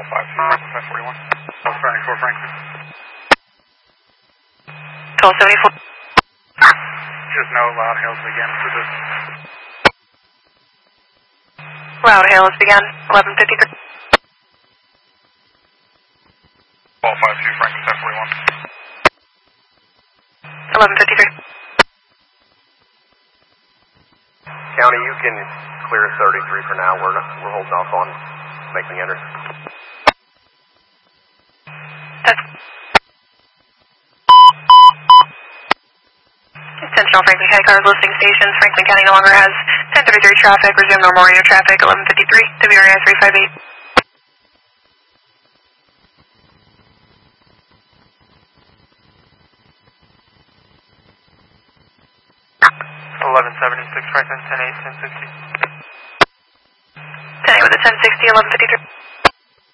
1252, Franklin 1041. South 74 Franklin. 1274. Just no loud hails again for this. Loud hails began 1153. 1252, Franklin 1041. 1153. County, you can clear 33 for now. We're holding off on making entry. That's Intentional Franklin County cars listing stations. Franklin County no longer has 1033 traffic. Resume normal radio traffic 1153. WRI 358. 1176 Franklin 10-8, 1060. 10 with a 1060, 1153.